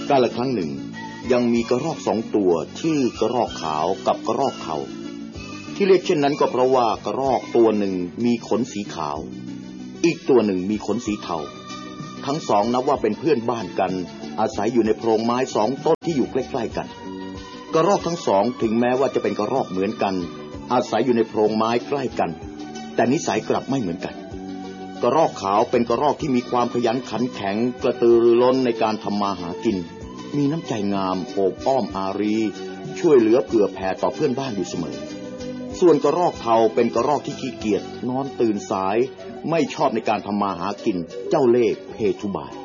กาลครั้งหนึ่งยังมีกระรอกสองตัวชื่อกระรอกขาวกับกระรอกเทาที่เรียกเช่นนั้นก็เพราะว่ากระรอกตัวหนึ่งมีขนสีขาวอีกตัวหนึ่งมีขนสีเทาทั้งสองนับว่าเป็นเพื่อนบ้านกันอาศัยอยู่ในโพรงไม้สองต้นที่อยู่ใกล้ๆกันกระรอกทั้งสองถึงแม้ว่าจะเป็นกระรอกเหมือนกันอาศัยอยู่ในโพรงไม้ใกล้กันแต่นิสัยกลับไม่เหมือนกันกระรอกขาวเป็นกระรอกที่มีความขยันขันแข็งกระตือรือร้นในการทำมาหากินมีน้ำใจงามโอบอ้อมอารีช่วยเหลือเผื่อแผ่ต่อเพื่อนบ้านอยู่เสมอส่วนกระรอกเทาเป็นกระรอกที่ขี้เกียจนอนตื่นสายไม่ชอบในการทำมาหากินเจ้าเล่ห์เพทุบาย